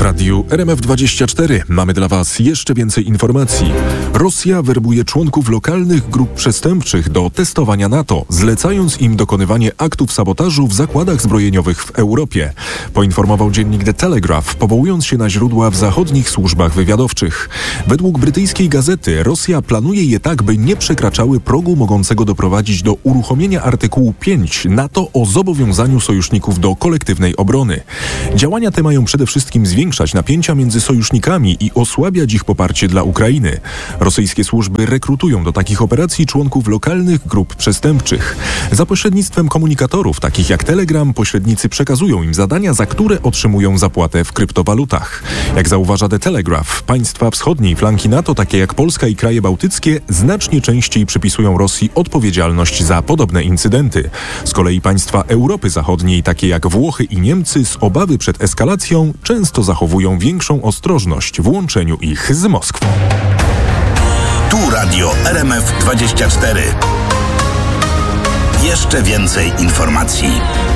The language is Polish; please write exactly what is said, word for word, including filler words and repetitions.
Radiu R M F dwadzieścia cztery mamy dla Was jeszcze więcej informacji. Rosja werbuje członków lokalnych grup przestępczych do testowania NATO, zlecając im dokonywanie aktów sabotażu w zakładach zbrojeniowych w Europie. Poinformował dziennik The Telegraph, powołując się na źródła w zachodnich służbach wywiadowczych. Według brytyjskiej gazety Rosja planuje je tak, by nie przekraczały progu mogącego doprowadzić do uruchomienia artykułu pięć NATO o zobowiązaniu sojuszników do kolektywnej obrony. Działania te mają przede wszystkim zwiększać napięcia między sojusznikami i osłabiać ich poparcie dla Ukrainy. Rosyjskie służby rekrutują do takich operacji członków lokalnych grup przestępczych. Za pośrednictwem komunikatorów, takich jak Telegram, pośrednicy przekazują im zadania, za które otrzymują zapłatę w kryptowalutach. Jak zauważa The Telegraph, państwa wschodniej flanki NATO, takie jak Polska i kraje bałtyckie, znacznie częściej przypisują Rosji odpowiedzialność za podobne incydenty. Z kolei państwa Europy Zachodniej, takie jak Włochy i Niemcy, z obawy przed eskalacją często zachowują większą ostrożność w łączeniu ich z Moskwą. Tu Radio R M F dwadzieścia cztery. Jeszcze więcej informacji.